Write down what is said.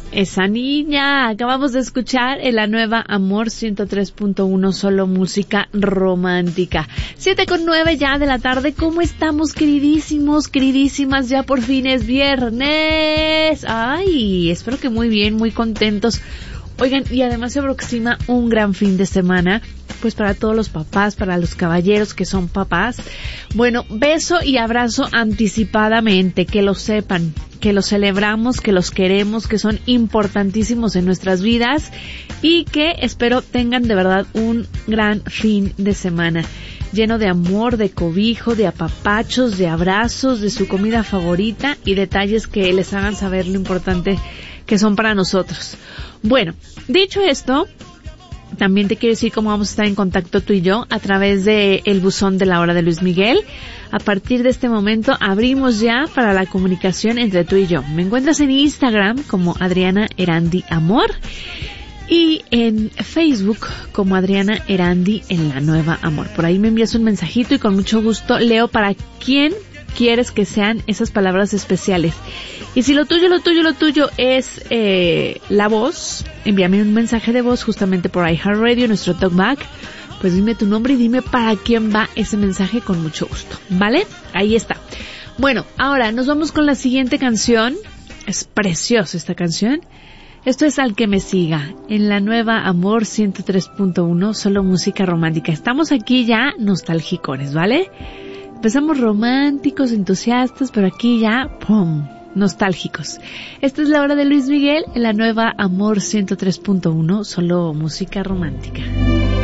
Esa niña, acabamos de escuchar en la nueva Amor 103.1, solo música romántica. 7:09 ya de la tarde. ¿Cómo estamos, queridísimos, queridísimas? Ya por fin es viernes. Ay, espero que muy bien, muy contentos. Oigan, y además se aproxima un gran fin de semana, pues para todos los papás, para los caballeros que son papás. Bueno, beso y abrazo anticipadamente, que lo sepan, que los celebramos, que los queremos, que son importantísimos en nuestras vidas y que espero tengan de verdad un gran fin de semana, lleno de amor, de cobijo, de apapachos, de abrazos, de su comida favorita y detalles que les hagan saber lo importante que son para nosotros. Bueno, dicho esto, también te quiero decir cómo vamos a estar en contacto tú y yo a través de el buzón de la hora de Luis Miguel. A partir de este momento abrimos ya para la comunicación entre tú y yo. Me encuentras en Instagram como Adriana Erandi Amor y en Facebook como Adriana Erandi en la nueva Amor. Por ahí me envías un mensajito y con mucho gusto leo para quién quieres que sean esas palabras especiales. Y si lo tuyo es la voz, envíame un mensaje de voz justamente por iHeartRadio, nuestro talkback. Pues dime tu nombre y dime para quién va ese mensaje con mucho gusto, ¿vale? Ahí está. Bueno, ahora nos vamos con la siguiente canción. Es preciosa esta canción. Esto es Al que me siga, en la nueva Amor 103.1, solo música romántica. Estamos aquí ya nostálgicos, ¿vale? Empezamos románticos, entusiastas, pero aquí ya, ¡pum!, nostálgicos. Esta es la hora de Luis Miguel en la nueva Amor 103.1, solo música romántica.